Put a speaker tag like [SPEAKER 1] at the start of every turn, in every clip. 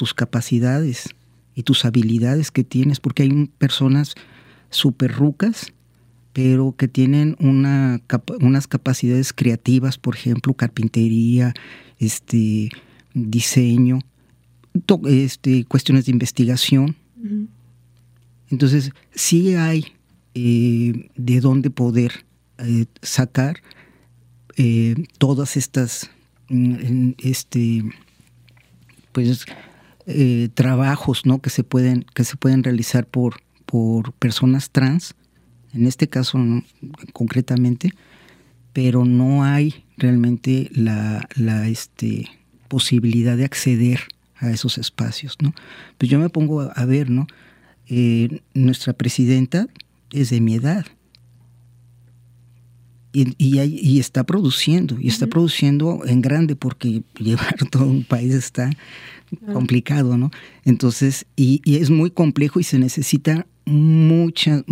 [SPEAKER 1] tus capacidades y tus habilidades que tienes, porque hay personas súper rucas, pero que tienen unas capacidades creativas, por ejemplo, carpintería, diseño, cuestiones de investigación. Uh-huh. Entonces, sí hay de dónde poder sacar todas estas trabajos, ¿no?, que se pueden realizar por personas trans, en este caso no, concretamente, pero no hay realmente la posibilidad de acceder a esos espacios, ¿no? Pues yo me pongo a ver, ¿no? Nuestra presidenta es de mi edad y está produciendo, y está produciendo en grande, porque llevar todo un país está complicado, ¿no? Entonces, y es muy complejo y se necesita mucha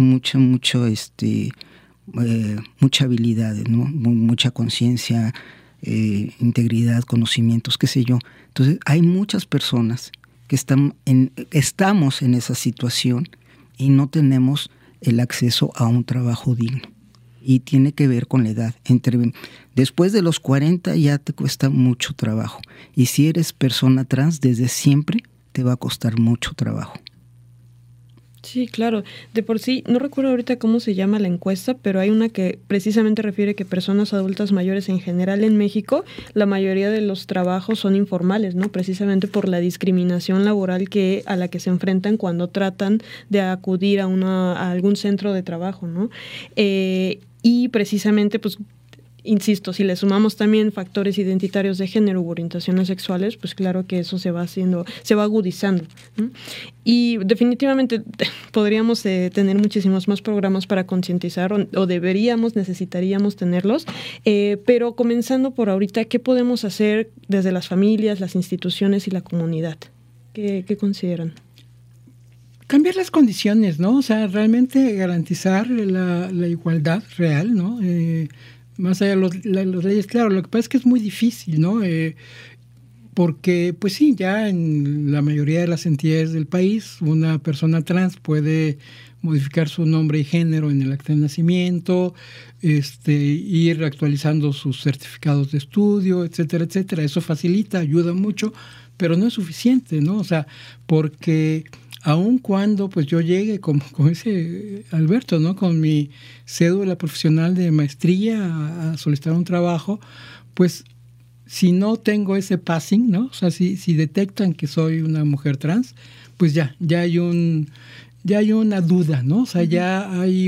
[SPEAKER 1] habilidad, ¿no? Mucha conciencia, integridad, conocimientos, qué sé yo. Entonces, hay muchas personas que estamos en esa situación y no tenemos el acceso a un trabajo digno. Y tiene que ver con la edad. Después de los 40 ya te cuesta mucho trabajo. Y si eres persona trans, desde siempre te va a costar mucho trabajo.
[SPEAKER 2] Sí, claro. De por sí, no recuerdo ahorita cómo se llama la encuesta, pero hay una que precisamente refiere que personas adultas mayores en general en México, la mayoría de los trabajos son informales, ¿no? Precisamente por la discriminación laboral a la que se enfrentan cuando tratan de acudir a algún centro de trabajo, ¿no? Y precisamente, pues, insisto, si le sumamos también factores identitarios de género u orientaciones sexuales, pues claro que eso se va agudizando, ¿no? Y definitivamente podríamos tener muchísimos más programas para concientizar, o necesitaríamos tenerlos, pero comenzando por ahorita, ¿qué podemos hacer desde las familias, las instituciones y la comunidad? ¿Qué consideran?
[SPEAKER 3] Cambiar las condiciones, ¿no? O sea, realmente garantizar la igualdad real, ¿no? Más allá de las leyes, claro, lo que pasa es que es muy difícil, ¿no? Porque, pues sí, ya en la mayoría de las entidades del país, una persona trans puede modificar su nombre y género en el acta de nacimiento, ir actualizando sus certificados de estudio, etcétera, etcétera. Eso facilita, ayuda mucho, pero no es suficiente, ¿no? O sea, porque aun cuando pues yo llegue, como dice Alberto, ¿no?, con mi cédula profesional de maestría a solicitar un trabajo, pues si no tengo ese passing, ¿no? O sea, si detectan que soy una mujer trans, pues ya hay una duda, ¿no? O sea, ya hay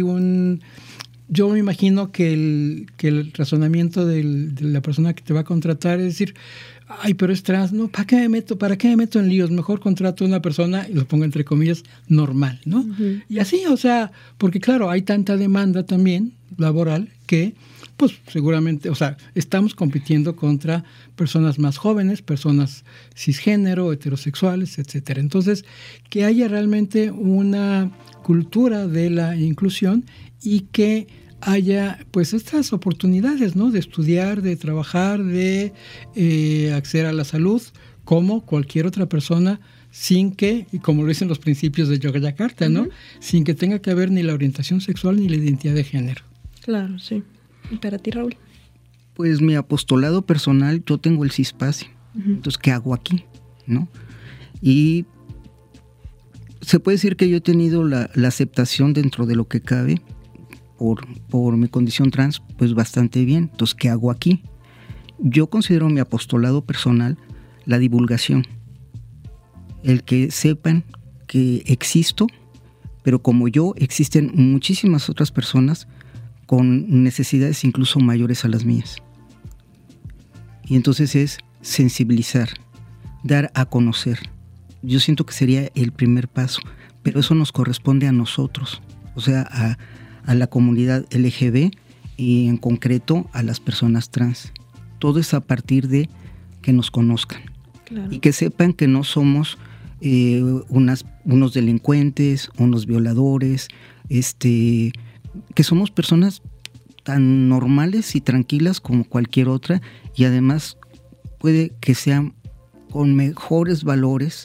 [SPEAKER 3] yo me imagino que el razonamiento de la persona que te va a contratar es decir, ay, pero es trans, ¿no? ¿Para qué me meto en líos? Mejor contrato a una persona, y lo pongo entre comillas, normal, ¿no? Uh-huh. Y así, o sea, porque claro, hay tanta demanda también laboral que, pues seguramente, o sea, estamos compitiendo contra personas más jóvenes, personas cisgénero, heterosexuales, etcétera. Entonces, que haya realmente una cultura de la inclusión y que haya pues estas oportunidades, ¿no?, de estudiar, de trabajar, de acceder a la salud como cualquier otra persona, sin que, y como lo dicen los principios de Yogyakarta, ¿no?, sin que tenga que haber ni la orientación sexual ni la identidad de género.
[SPEAKER 2] Claro, sí. ¿Y para ti, Raúl?
[SPEAKER 1] Pues mi apostolado personal, yo tengo el CISPASI. Entonces, ¿qué hago aquí?, ¿no? Y se puede decir que yo he tenido la aceptación dentro de lo que cabe por mi condición trans, pues bastante bien. Entonces, ¿qué hago aquí? Yo considero mi apostolado personal la divulgación. El que sepan que existo, pero como yo, existen muchísimas otras personas con necesidades incluso mayores a las mías. Y entonces es sensibilizar, dar a conocer. Yo siento que sería el primer paso, pero eso nos corresponde a nosotros, o sea, a la comunidad LGB y en concreto a las personas trans. Todo es a partir de que nos conozcan. Claro. Y que sepan que no somos unos delincuentes, unos violadores, que somos personas tan normales y tranquilas como cualquier otra, y además puede que sean con mejores valores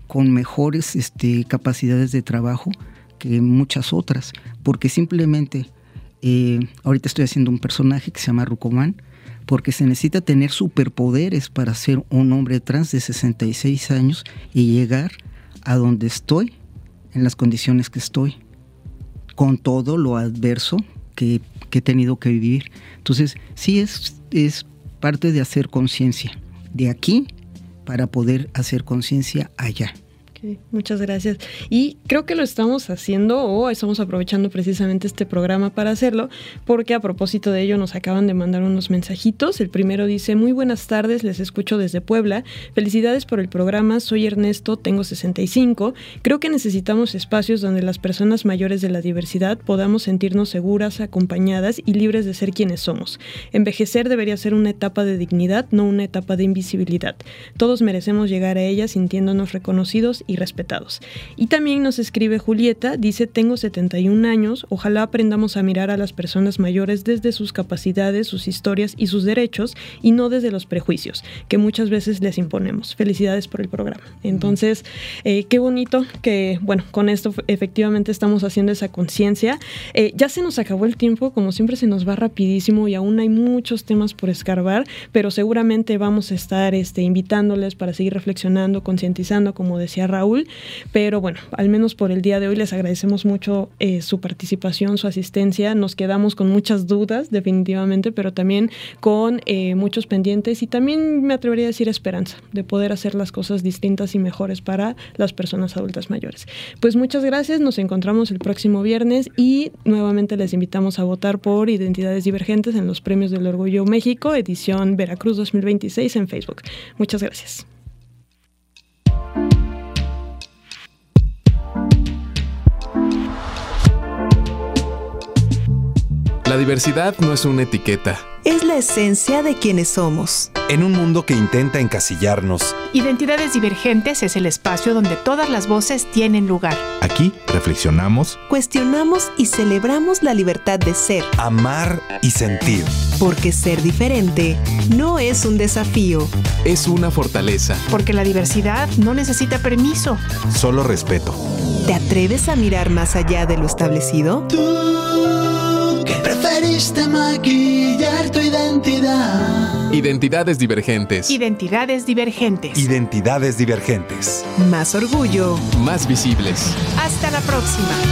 [SPEAKER 1] con mejores capacidades de trabajo que muchas otras, porque simplemente ahorita estoy haciendo un personaje que se llama Rucomán, porque se necesita tener superpoderes para ser un hombre trans de 66 años y llegar a donde estoy, en las condiciones que estoy, con todo lo adverso que he tenido que vivir. Entonces, sí es parte de hacer conciencia de aquí para poder hacer conciencia allá.
[SPEAKER 2] Muchas gracias. Y creo que lo estamos haciendo o estamos aprovechando precisamente este programa para hacerlo, porque a propósito de ello nos acaban de mandar unos mensajitos. El primero dice: muy buenas tardes, les escucho desde Puebla. Felicidades por el programa, soy Ernesto, tengo 65. Creo que necesitamos espacios donde las personas mayores de la diversidad podamos sentirnos seguras, acompañadas y libres de ser quienes somos. Envejecer debería ser una etapa de dignidad, no una etapa de invisibilidad. Todos merecemos llegar a ella sintiéndonos reconocidos y respetados. Y también nos escribe Julieta, dice: tengo 71 años, ojalá aprendamos a mirar a las personas mayores desde sus capacidades, sus historias y sus derechos, y no desde los prejuicios que muchas veces les imponemos. Felicidades por el programa. Entonces, qué bonito que, bueno, con esto efectivamente estamos haciendo esa conciencia. Ya se nos acabó el tiempo, como siempre se nos va rapidísimo y aún hay muchos temas por escarbar, pero seguramente vamos a estar invitándoles para seguir reflexionando, concientizando, como decía Raúl. Pero bueno, al menos por el día de hoy les agradecemos mucho su participación, su asistencia. Nos quedamos con muchas dudas definitivamente, pero también con muchos pendientes y también me atrevería a decir esperanza de poder hacer las cosas distintas y mejores para las personas adultas mayores. Pues muchas gracias, nos encontramos el próximo viernes y nuevamente les invitamos a votar por Identidades Divergentes en los Premios del Orgullo México, edición Veracruz 2026 en Facebook. Muchas gracias.
[SPEAKER 4] La diversidad no es una etiqueta.
[SPEAKER 5] Es la esencia de quienes somos.
[SPEAKER 6] En un mundo que intenta encasillarnos,
[SPEAKER 7] Identidades Divergentes es el espacio donde todas las voces tienen lugar.
[SPEAKER 8] Aquí reflexionamos,
[SPEAKER 5] Cuestionamos y celebramos la libertad de ser.
[SPEAKER 6] amar y sentir.
[SPEAKER 5] Porque ser diferente no es un desafío.
[SPEAKER 4] Es una fortaleza.
[SPEAKER 7] Porque la diversidad no necesita permiso.
[SPEAKER 6] Solo respeto.
[SPEAKER 5] ¿Te atreves a mirar más allá de lo establecido?
[SPEAKER 9] Que preferiste maquillar tu identidad.
[SPEAKER 4] Identidades Divergentes.
[SPEAKER 7] Identidades Divergentes.
[SPEAKER 6] Identidades Divergentes.
[SPEAKER 5] Más orgullo.
[SPEAKER 4] Más visibles.
[SPEAKER 7] Hasta la próxima.